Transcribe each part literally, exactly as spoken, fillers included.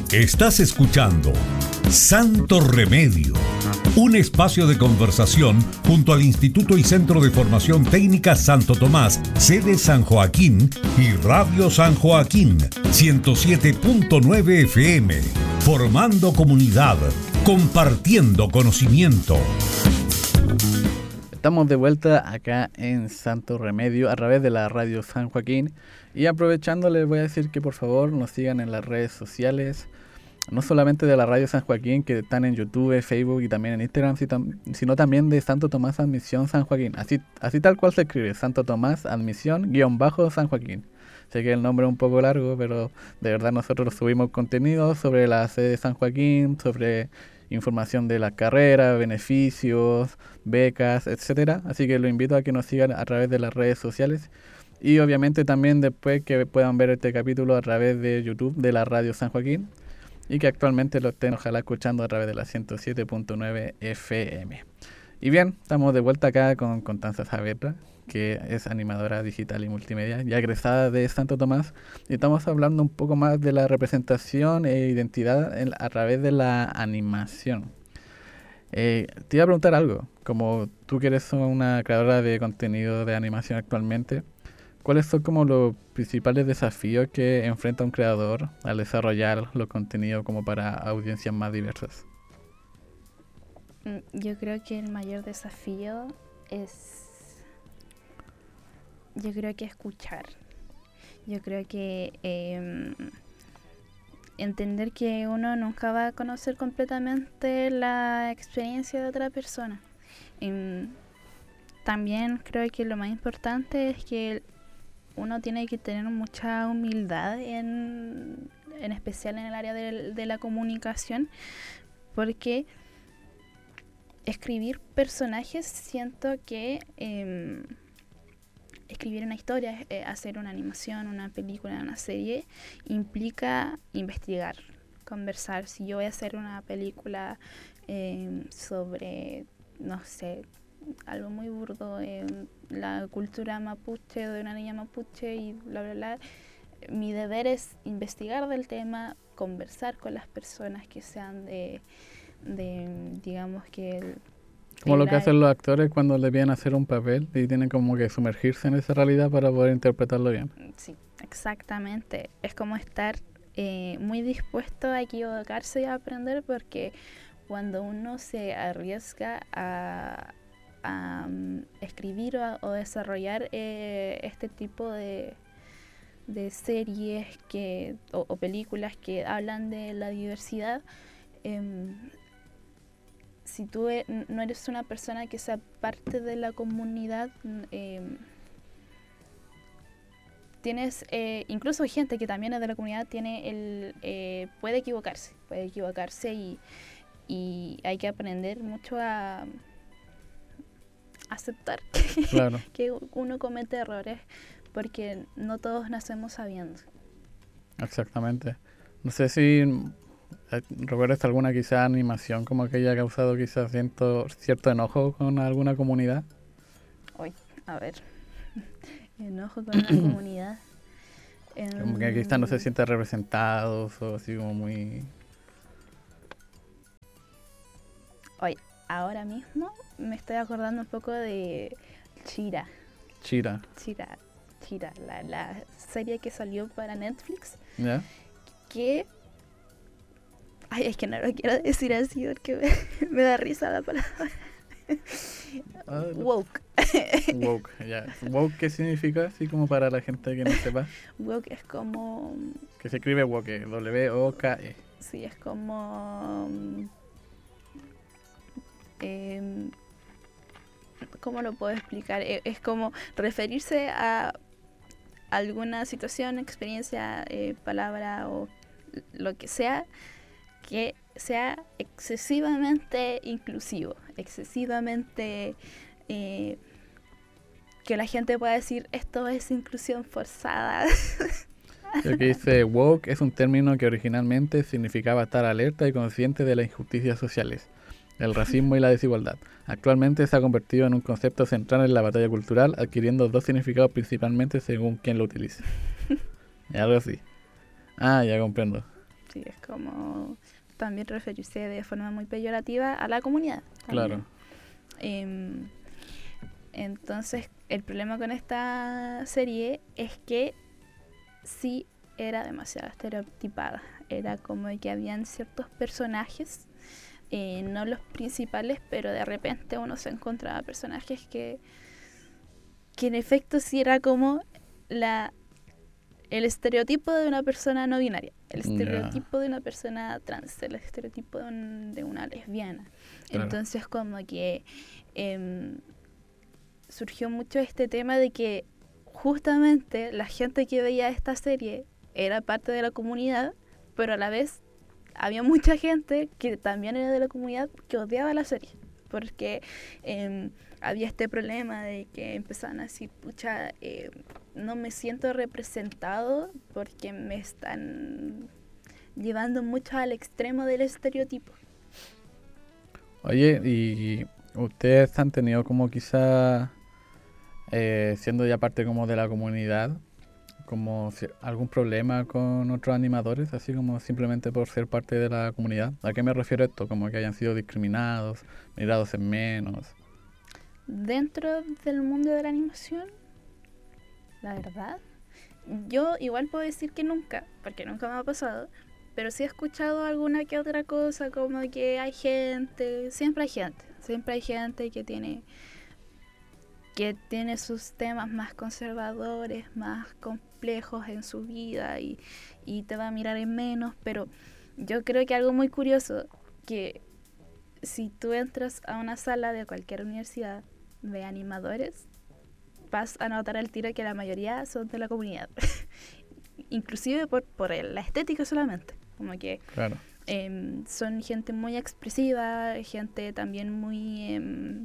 Estás escuchando Santo Remedio, un espacio de conversación junto al Instituto y Centro de Formación Técnica Santo Tomás, sede San Joaquín, y Radio San Joaquín, ciento siete punto nueve F M, formando comunidad, compartiendo conocimiento. Estamos de vuelta acá en Santo Remedio a través de la Radio San Joaquín, y aprovechando les voy a decir que por favor nos sigan en las redes sociales, no solamente de la Radio San Joaquín, que están en YouTube, Facebook y también en Instagram, sino también de Santo Tomás Admisión San Joaquín, así, así tal cual se escribe, Santo Tomás Admisión guión bajo San Joaquín. Sé que el nombre es un poco largo, pero de verdad nosotros subimos contenido sobre la sede de San Joaquín, sobre información de la carrera, beneficios, becas, etcétera. Así que los invito a que nos sigan a través de las redes sociales y obviamente también después que puedan ver este capítulo a través de YouTube de la Radio San Joaquín y que actualmente lo estén ojalá escuchando a través de la ciento siete punto nueve F M. Y bien, estamos de vuelta acá con Constanza Saavedra, que es animadora digital y multimedia, ya egresada de Santo Tomás, y estamos hablando un poco más de la representación e identidad en, a través de la animación. Eh, te iba a preguntar algo, como tú que eres una creadora de contenido de animación actualmente, ¿cuáles son como los principales desafíos que enfrenta un creador al desarrollar los contenidos como para audiencias más diversas? Yo creo que el mayor desafío es Yo creo que escuchar. Yo creo que eh, entender que uno nunca va a conocer completamente la experiencia de otra persona. Eh, también creo que lo más importante es que uno tiene que tener mucha humildad, en, en especial en el área de, de la comunicación, porque escribir personajes siento que... Eh, escribir una historia, eh, hacer una animación, una película, una serie, implica investigar, conversar. Si yo voy a hacer una película eh, sobre, no sé, algo muy burdo, eh, la cultura mapuche, de una niña mapuche y bla, bla, bla, mi deber es investigar del tema, conversar con las personas que sean de, de digamos que... El, Como lo que hacen los actores cuando le piden hacer un papel y tienen como que sumergirse en esa realidad para poder interpretarlo bien. Sí, exactamente. Es como estar eh, muy dispuesto a equivocarse y a aprender, porque cuando uno se arriesga a, a um, escribir o, a, o desarrollar eh, este tipo de, de series que o, o películas que hablan de la diversidad, eh, si tú e- no eres una persona que sea parte de la comunidad, eh, tienes, eh, incluso gente que también es de la comunidad, tiene el eh, puede equivocarse, puede equivocarse y, y hay que aprender mucho a aceptar que, Claro. que uno comete errores, porque no todos nacemos sabiendo. Exactamente. No sé si ¿recuerdas alguna quizá animación como que haya causado quizás cierto, cierto enojo con alguna comunidad? Uy, a ver, enojo con la comunidad. Como que quizás no se sienten representados o así como muy... Oye, ahora mismo me estoy acordando un poco de Chira. Chira. Chira, Chira, la, la serie que salió para Netflix. ¿Ya? Que... Ay, es que no lo quiero decir así porque me, me da risa la palabra. Uh, Woke. Woke, ya. Yeah. ¿Woke qué significa? Así como para la gente que no sepa. Woke es como... Que se escribe woke, W O K E. Sí, es como... Eh, ¿Cómo lo puedo explicar? Eh, es como referirse a alguna situación, experiencia, eh, palabra o lo que sea, que sea excesivamente inclusivo, excesivamente eh, que la gente pueda decir esto es inclusión forzada. Lo que dice woke es un término que originalmente significaba estar alerta y consciente de las injusticias sociales, el racismo y la desigualdad. Actualmente se ha convertido en un concepto central en la batalla cultural, adquiriendo dos significados principalmente según quien lo utilice. Algo así. Ah, ya comprendo. Sí, es como también referirse de forma muy peyorativa a la comunidad. Claro. Eh, entonces, el problema con esta serie es que sí era demasiado estereotipada. Era como que habían ciertos personajes, eh, no los principales, pero de repente uno se encontraba personajes que, que en efecto sí era como la el estereotipo de una persona no binaria, el estereotipo yeah. de una persona trans, el estereotipo de, un, de una lesbiana. Claro. Entonces como que eh, surgió mucho este tema de que justamente la gente que veía esta serie era parte de la comunidad, pero a la vez había mucha gente que también era de la comunidad que odiaba la serie, porque eh, había este problema de que empezaban a decir, pucha, eh, no me siento representado porque me están llevando mucho al extremo del estereotipo. Oye, ¿y ustedes han tenido como quizá, eh, siendo ya parte como de la comunidad, como si, algún problema con otros animadores, así como simplemente por ser parte de la comunidad? ¿A qué me refiero esto? Como que hayan sido discriminados, mirados en menos. Dentro del mundo de la animación, la verdad, yo igual puedo decir que nunca, porque nunca me ha pasado, pero sí he escuchado alguna que otra cosa, como que hay gente, siempre hay gente, siempre hay gente que tiene que tiene sus temas más conservadores, más complejos en su vida y, y te va a mirar en menos, pero yo creo que algo muy curioso, que si tú entras a una sala de cualquier universidad de animadores, vas a notar al tiro que la mayoría son de la comunidad, inclusive por, por el, la estética solamente, como que claro. eh, son gente muy expresiva, gente también muy... Eh,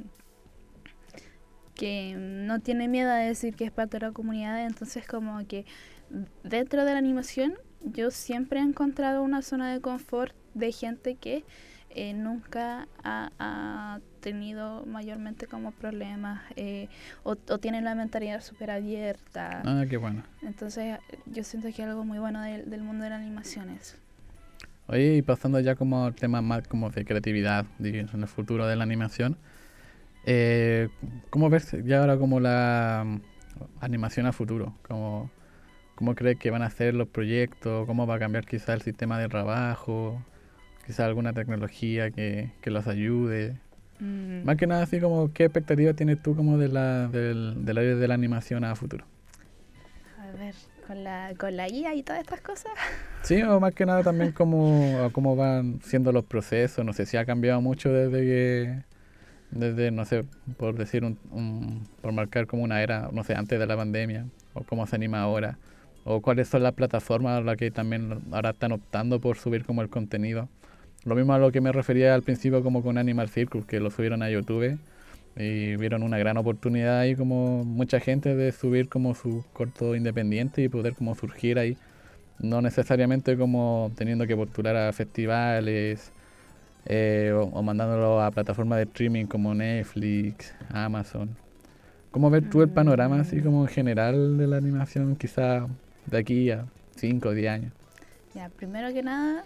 que no tiene miedo a decir que es parte de la comunidad, entonces como que dentro de la animación yo siempre he encontrado una zona de confort de gente que eh, nunca ha, ha tenido mayormente como problemas eh, o, o tienen la mentalidad súper abierta. Ah, qué bueno. Entonces yo siento que es algo muy bueno del, del mundo de la animación eso. Oye, y pasando ya como al tema más como de creatividad, digamos, en el futuro de la animación, Eh, ¿cómo ves ya ahora como la um, animación a futuro? ¿Cómo, ¿Cómo crees que van a ser los proyectos? ¿Cómo va a cambiar quizá el sistema de trabajo? Quizá alguna tecnología que, que los ayude. Mm. Más que nada así como, ¿qué expectativas tienes tú como de la, del, del área de la animación a futuro? A ver, con la, con la I A y todas estas cosas. Sí, o más que nada también cómo, cómo van siendo los procesos. No sé si ha cambiado mucho desde que... Desde, no sé, por decir, un, un, por marcar como una era, no sé, antes de la pandemia, o cómo se anima ahora, o cuáles son las plataformas a las que también ahora están optando por subir como el contenido. Lo mismo a lo que me refería al principio como con Animal Circus, que lo subieron a YouTube y vieron una gran oportunidad ahí como mucha gente de subir como su corto independiente y poder como surgir ahí, no necesariamente como teniendo que postular a festivales, Eh, o, o mandándolo a plataformas de streaming como Netflix, Amazon. ¿Cómo ves tú el panorama así como en general de la animación quizá de aquí a cinco o diez años? Ya, primero que nada,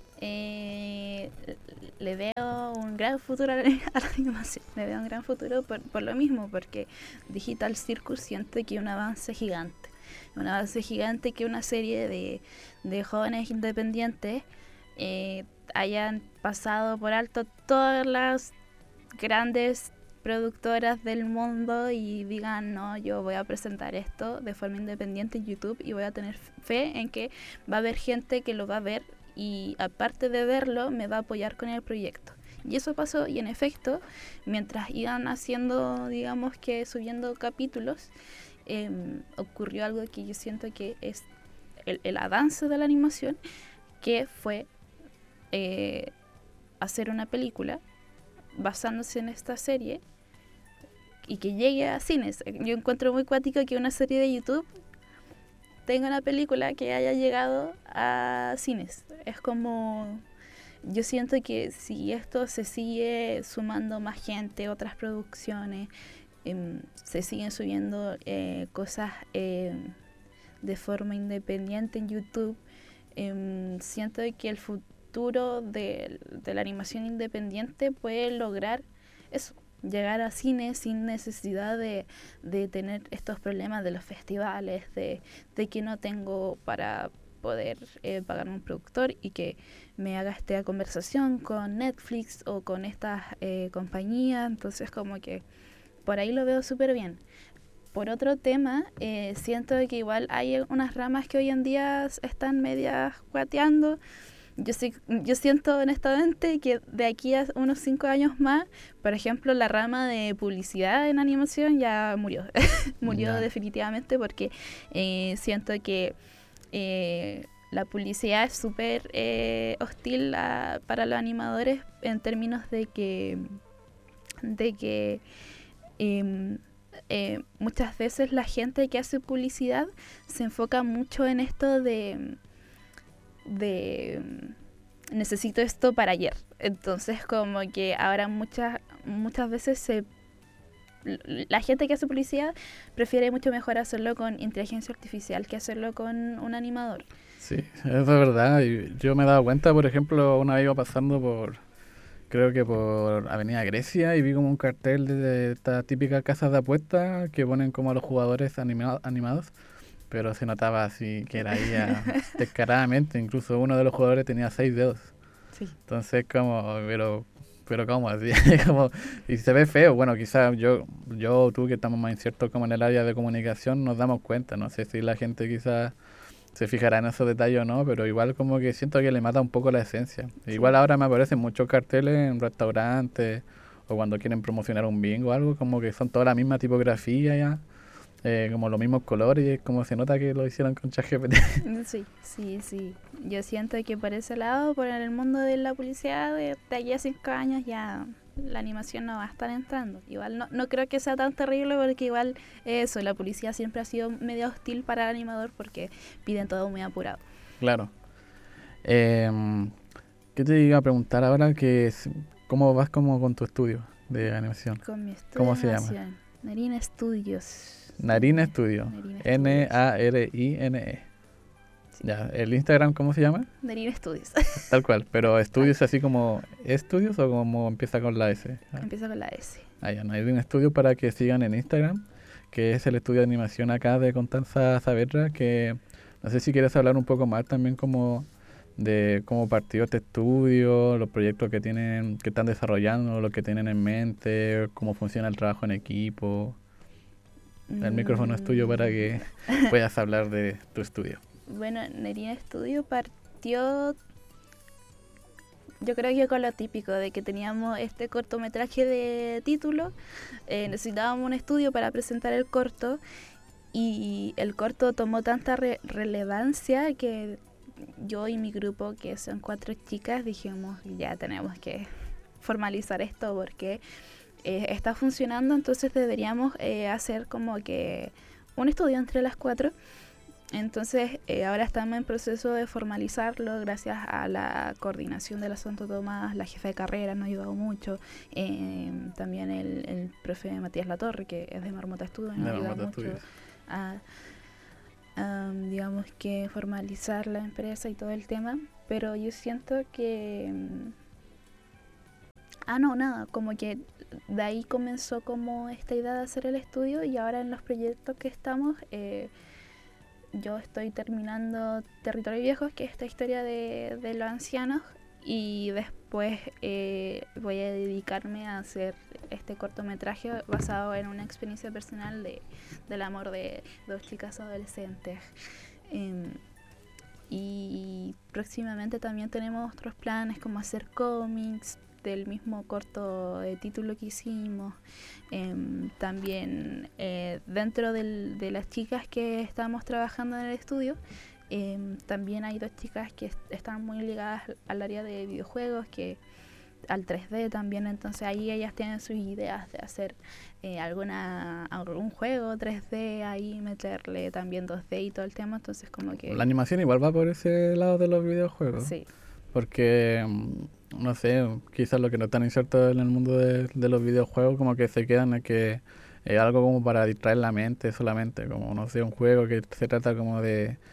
eh, le veo un gran futuro a la, a la animación. Le veo un gran futuro por, por lo mismo, porque Digital Circus siente que es un avance gigante. Un avance gigante que una serie de, de jóvenes independientes eh, hayan pasado por alto todas las grandes productoras del mundo y digan, no, yo voy a presentar esto de forma independiente en YouTube y voy a tener fe en que va a haber gente que lo va a ver y aparte de verlo me va a apoyar con el proyecto. Y eso pasó y en efecto, mientras iban haciendo, digamos que subiendo capítulos, eh, ocurrió algo que yo siento que es el, el avance de la animación, que fue Eh, hacer una película basándose en esta serie y que llegue a cines. Yo encuentro muy cuático que una serie de YouTube tenga una película que haya llegado a cines. Es como, yo siento que si esto se sigue sumando más gente, otras producciones, eh, se siguen subiendo eh, cosas eh, de forma independiente en YouTube, eh, siento que el futuro de, de la animación independiente puede lograr eso, llegar a cine sin necesidad de, de tener estos problemas de los festivales, de, de que no tengo para poder eh, pagar un productor y que me haga esta conversación con Netflix o con estas eh, compañías. Entonces como que por ahí lo veo súper bien. Por otro tema, eh, siento que igual hay unas ramas que hoy en día están medias guateando. Yo, sí, yo siento honestamente que de aquí a unos cinco años más, por ejemplo, la rama de publicidad en animación ya murió. murió yeah. definitivamente porque eh, siento que eh, la publicidad es súper eh, hostil a, para los animadores en términos de que, de que eh, eh, muchas veces la gente que hace publicidad se enfoca mucho en esto de... de necesito esto para ayer. Entonces como que ahora muchas muchas veces se la gente que hace publicidad prefiere mucho mejor hacerlo con inteligencia artificial que hacerlo con un animador. Sí, es verdad. Yo me he dado cuenta, por ejemplo, una vez iba pasando por, creo que por Avenida Grecia, y vi como un cartel de estas típicas casas de apuestas que ponen como a los jugadores anima- animados. Pero se notaba así que era ella descaradamente. Incluso uno de los jugadores tenía seis dedos. Sí. Entonces, como, pero, pero ¿cómo? Así, como, y se ve feo. Bueno, quizás yo, yo o tú que estamos más inciertos como en el área de comunicación nos damos cuenta. No sé si la gente quizás se fijará en esos detalles o no, pero igual como que siento que le mata un poco la esencia. Sí. Igual ahora me aparecen muchos carteles en restaurantes o cuando quieren promocionar un bingo o algo, como que son toda la misma tipografía ya. Eh, como los mismos colores, como se nota que lo hicieron con ChatGPT. Sí, sí, sí. Yo siento que por ese lado, por el mundo de la publicidad, de, de aquí a cinco años ya la animación no va a estar entrando. Igual no, no creo que sea tan terrible porque igual eso, la publicidad siempre ha sido medio hostil para el animador porque piden todo muy apurado. Claro. Eh, ¿Qué te iba a preguntar ahora? Que es, ¿cómo vas como con tu estudio de animación? Con mi estudio ¿Cómo de se animación. llama? Narina Studios. Narina Studio. N A R I N E. Sí. Ya, ¿el Instagram cómo se llama? Narina Studios. Tal cual, pero ¿estudios así como estudios o como empieza con la S? Ah. Empieza con la S. Ah, ya, Narina Studio para que sigan en Instagram, que es el estudio de animación acá de Constanza Saavedra, que no sé si quieres hablar un poco más también como de cómo partió este estudio, los proyectos que tienen, que están desarrollando, lo que tienen en mente, cómo funciona el trabajo en equipo. El mm. micrófono es tuyo para que puedas hablar de tu estudio. Bueno, Narina Studio partió, yo creo que con lo típico de que teníamos este cortometraje de título, eh, necesitábamos un estudio para presentar el corto y el corto tomó tanta re- relevancia que yo y mi grupo, que son cuatro chicas, dijimos ya tenemos que formalizar esto porque eh, está funcionando, entonces deberíamos eh, hacer como que un estudio entre las cuatro. Entonces eh, ahora estamos en proceso de formalizarlo gracias a la coordinación de la Santo Tomás, la jefa de carrera nos ha ayudado mucho, eh, también el, el profe Matías Latorre, que es de Marmota Estudios, nos ha ayudado mucho a, um, digamos que formalizar la empresa y todo el tema, pero yo siento que... Um, ah, no, nada, como que de ahí comenzó como esta idea de hacer el estudio y ahora en los proyectos que estamos... Eh, yo estoy terminando Territorio Viejo, que es esta historia de, de los ancianos, y después eh, voy a dedicarme a hacer este cortometraje basado en una experiencia personal de, del amor de dos chicas adolescentes. Eh, y próximamente también tenemos otros planes como hacer cómics del mismo corto de título que hicimos. Eh, también eh, dentro del, de las chicas que estamos trabajando en el estudio, eh, también hay dos chicas que est- están muy ligadas al área de videojuegos, que al tres D también, entonces ahí ellas tienen sus ideas de hacer eh, alguna algún juego tres D, ahí meterle también dos D y todo el tema, entonces como que... La animación igual va por ese lado de los videojuegos. Sí. Porque... no sé, quizás lo que no están insertos en el mundo de, de los videojuegos como que se quedan en que es algo como para distraer la mente solamente, como no sé, un juego que se trata como de,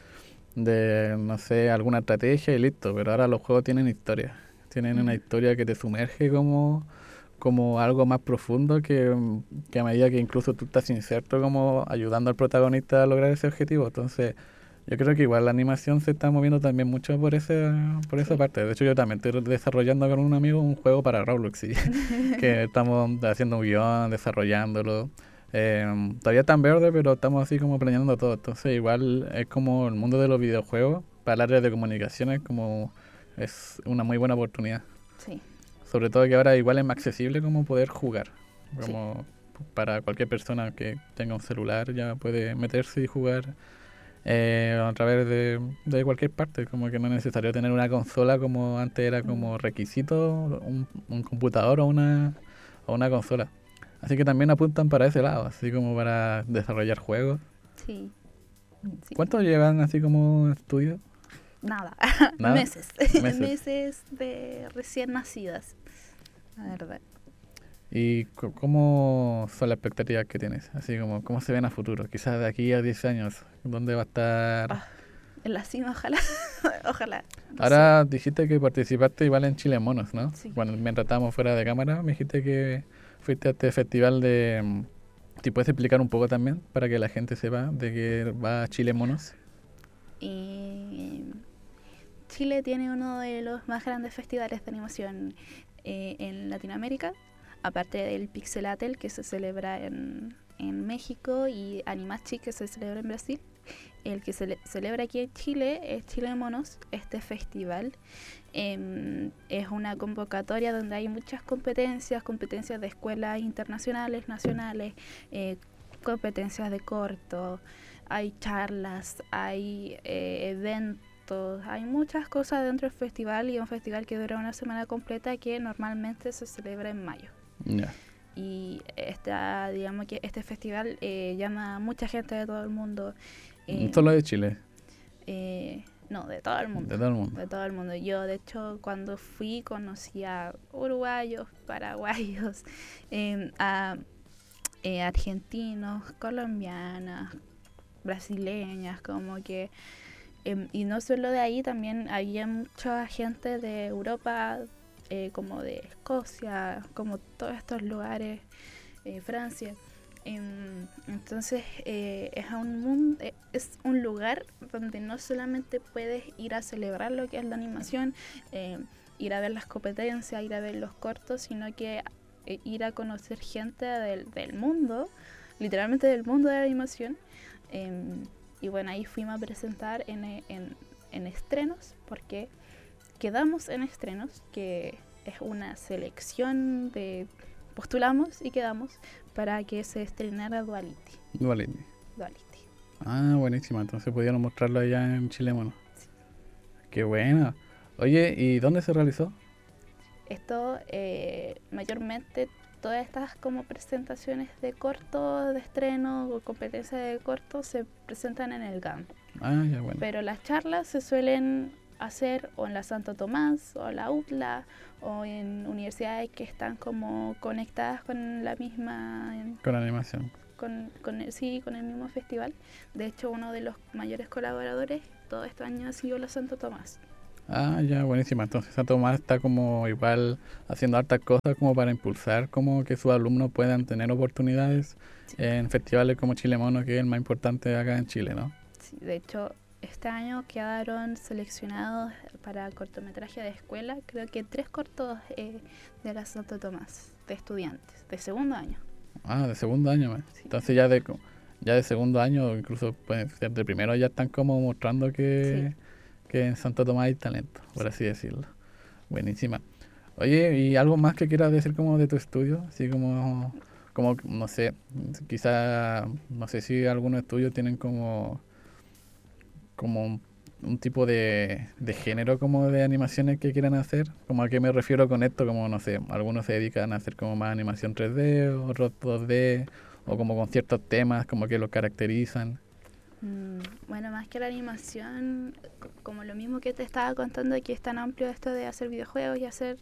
de, no sé, alguna estrategia y listo, pero ahora los juegos tienen historia, tienen una historia que te sumerge como, como algo más profundo que, que a medida que incluso tú estás inserto como ayudando al protagonista a lograr ese objetivo. Entonces yo creo que igual la animación se está moviendo también mucho por ese, por esa Sí. parte. De hecho yo también estoy desarrollando con un amigo un juego para Roblox, sí, que estamos haciendo un guión, desarrollándolo. Eh, todavía está en verde, pero estamos así como planeando todo. Entonces igual es como el mundo de los videojuegos para el área de comunicaciones, como es una muy buena oportunidad. Sí, Sobre todo que ahora igual es más accesible como poder jugar. Sí. Como para cualquier persona que tenga un celular ya puede meterse y jugar eh, a través de, de cualquier parte. Como que no es necesario tener una consola como antes era como Mm. requisito, un, un computador o una, o una consola. Así que también apuntan para ese lado, así como para desarrollar juegos. sí, sí. ¿Cuánto llevan así como estudio? Nada, ¿Nada? meses. Meses. Meses de recién nacidas, la verdad. ¿Y co- cómo son las expectativas que tienes? Así como, ¿cómo se ven a futuro? Quizás de aquí a diez años, ¿dónde va a estar? Ah, En la cima, ojalá. Ojalá. No Ahora dijiste que participaste igual en Chile Monos, ¿no? Sí. Cuando mientras estábamos fuera de cámara, me dijiste que fuiste a este festival de... mm, ¿te puedes explicar un poco también para que la gente sepa de que va a Chile Monos? sé. Y Chile tiene uno de los más grandes festivales de animación eh, en Latinoamérica, aparte del Pixelatel que se celebra en, en México y Animachi que se celebra en Brasil. El que se le- celebra aquí en Chile es Chile Monos. Este festival em, es una convocatoria donde hay muchas competencias, competencias de escuelas internacionales, nacionales, eh, competencias de corto, hay charlas, hay eh, eventos, hay muchas cosas dentro del festival y es un festival que dura una semana completa que normalmente se celebra en mayo. Ya. Y esta, digamos que este festival eh, llama a mucha gente de todo el mundo. eh, Solo de Chile, eh, no, de todo el mundo. de todo el mundo. De todo el mundo. Yo, de hecho, cuando fui conocí a uruguayos, paraguayos, eh, a eh, argentinos, colombianas, brasileñas, como que... em, y no solo de ahí, también había mucha gente de Europa, eh, como de Escocia, como todos estos lugares, eh, Francia. Em, entonces eh, es, un mun- eh, es un lugar donde no solamente puedes ir a celebrar lo que es la animación, eh, ir a ver las competencias, ir a ver los cortos, sino que eh, ir a conocer gente del, del mundo, literalmente del mundo de la animación. Em, y bueno, ahí fuimos a presentar en, eh, en, en estrenos, porque quedamos en estrenos, que es una selección de... postulamos y quedamos para que se estrenara Duality. Duality. Duality. Ah, buenísima. Entonces pudieron mostrarlo allá en Chile Monos. Qué buena. Oye, ¿y dónde se realizó? Esto eh, mayormente todas estas como presentaciones de corto, de estreno o competencias de corto se presentan en el G A M. Ah, ya, bueno. Pero las charlas se suelen hacer o en la Santo Tomás o la U T L A o en universidades que están como conectadas con la misma Con animación. con, con el, sí, con el mismo festival. De hecho, uno de los mayores colaboradores todo este año ha sido la Santo Tomás. Ah, ya, buenísima. Entonces Santo Tomás está como igual haciendo hartas cosas como para impulsar como que sus alumnos puedan tener oportunidades Sí. en festivales como Chile Mono, que es el más importante acá en Chile, ¿no? Sí, de hecho, este año quedaron seleccionados para cortometraje de escuela, creo que tres cortos eh, de la Santo Tomás, de estudiantes, de segundo año. Ah, de segundo año, man. Sí. Entonces ya de co- ya de segundo año, incluso pueden ser de primero, ya están como mostrando que, que en Santo Tomás hay talento, por así decirlo. Buenísima. Oye, ¿y algo más que quieras decir como de tu estudio? Así como, como no sé, quizá, no sé si algunos estudios tienen como, como un, un tipo de, de género como de animaciones que quieran hacer. ¿Como a qué me refiero con esto? Como, no sé, algunos se dedican a hacer como más animación tres D, otros dos D, o como con ciertos temas como que los caracterizan. Mm, bueno, más que la animación, co- como lo mismo que te estaba contando, que es tan amplio esto de hacer videojuegos y hacer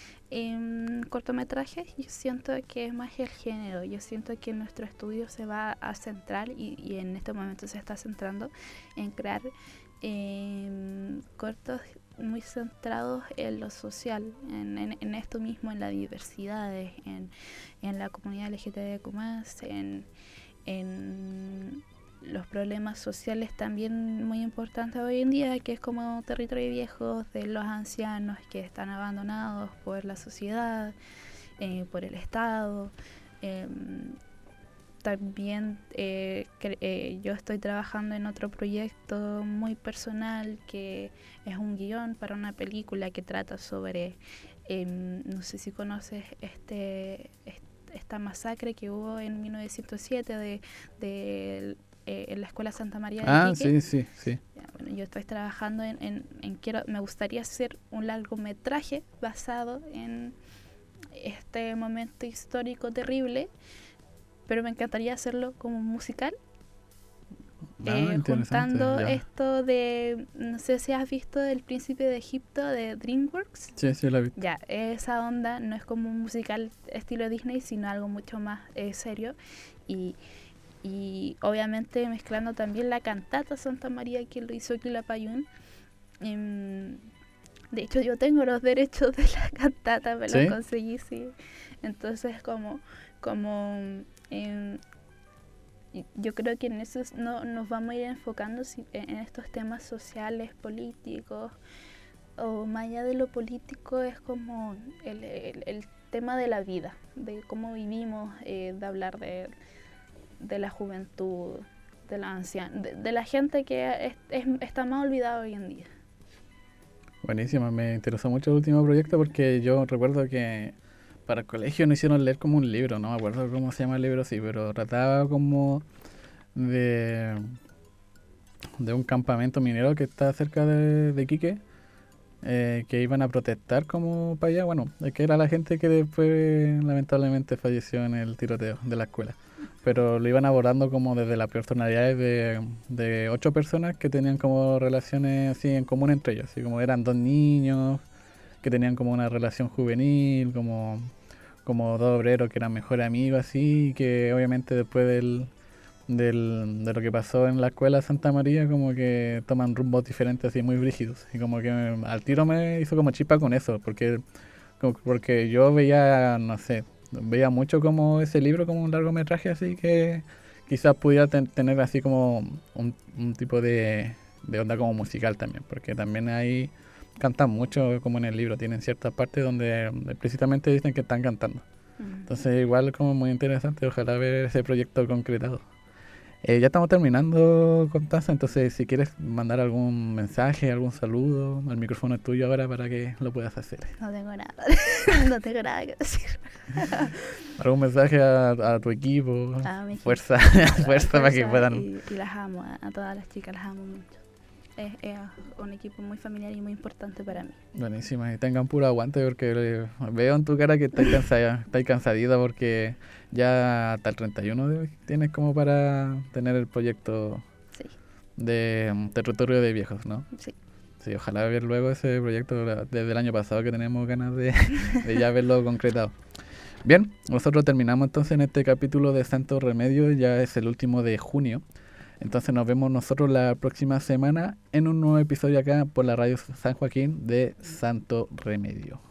em, cortometrajes, yo siento que es más el género. Yo siento que nuestro estudio se va a centrar y, y en este momento se está centrando en crear eh, cortos muy centrados en lo social, en, en, en esto mismo, en la diversidad, en, en la comunidad L G T B Q más, en, en los problemas sociales también muy importantes hoy en día, que es como Territorio de Viejos, de los ancianos que están abandonados por la sociedad, eh, por el Estado. Eh, también eh, cre- eh, yo estoy trabajando en otro proyecto muy personal, que es un guión para una película que trata sobre, eh, no sé si conoces este, est- esta masacre que hubo en mil novecientos siete de, de eh, en la Escuela Santa María de Ah, Iquique. sí, sí, sí. Ya, bueno, yo estoy trabajando en, en, en quiero, me gustaría hacer un largometraje basado en este momento histórico terrible, pero me encantaría hacerlo como musical, Ah, eh, interesante, juntando ya. esto de, no sé si has visto El Príncipe de Egipto de DreamWorks. Sí, sí, la vi. Ya, esa onda no es como un musical estilo Disney, sino algo mucho más eh, serio, y, y obviamente mezclando también la cantata Santa María que lo hizo Quilapayún. Em, de hecho, yo tengo los derechos de la cantata, me ¿Sí? los conseguí, sí. Entonces, como, como em, y yo creo que en eso es- no, nos vamos a ir enfocando si- en en estos temas sociales, políticos, o más allá de lo político es como el, el- el tema de la vida, de cómo vivimos, eh, de hablar de, de la juventud, de la anciana, de, de la gente que es- es- está más olvidada hoy en día. Buenísimo, me interesó mucho el último proyecto porque yo recuerdo que para el colegio nos hicieron leer como un libro, no me acuerdo cómo se llama el libro, sí, pero trataba como de, de un campamento minero que está cerca de, de Iquique, eh, que iban a protestar como para allá, bueno, es que era la gente que después lamentablemente falleció en el tiroteo de la escuela, pero lo iban abordando como desde las personalidades de, de ocho personas que tenían como relaciones así en común entre ellos, así como eran dos niños que tenían como una relación juvenil, como, como dos obreros que eran mejores amigos así, y que obviamente después del, del, de lo que pasó en la escuela Santa María como que toman rumbos diferentes así muy brígidos, y como que me- al tiro me hizo como chispa con eso, porque, como- porque yo veía, no sé, veía mucho como ese libro como un largometraje así que quizás pudiera ten- tener así como un, un tipo de, de onda como musical también, porque también hay cantan mucho como en el libro, tienen ciertas partes donde explícitamente dicen que están cantando. Mm. Entonces igual como muy interesante, ojalá ver ese proyecto concretado. Eh, ya estamos terminando, Constanza, entonces si quieres mandar algún mensaje, algún saludo, el micrófono es tuyo ahora para que lo puedas hacer. No tengo nada, no tengo nada que decir. Algún mensaje a, a tu equipo, A mi equipo. fuerza, fuerza para que Fuerza, puedan... Y, y las amo, a, a todas las chicas las amo mucho. Es, es un equipo muy familiar y muy importante para mí. Buenísima, y tengan puro aguante porque eh, veo en tu cara que estáis cansada, estáis cansadita porque ya hasta el treinta y uno de hoy tienes como para tener el proyecto Sí, de um, Territorio de Viejos, ¿no? sí. Sí, ojalá ver luego ese proyecto la- desde el año pasado que tenemos ganas de, de ya verlo concretado. Bien, nosotros terminamos entonces en este capítulo de Santo Remedio, ya es el último de junio. Entonces nos vemos nosotros la próxima semana en un nuevo episodio acá por la radio San Joaquín de Santo Remedio.